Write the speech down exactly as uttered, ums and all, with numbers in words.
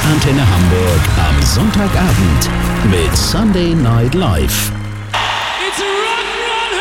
Antenne Hamburg am Sonntagabend mit Sunday Night Live.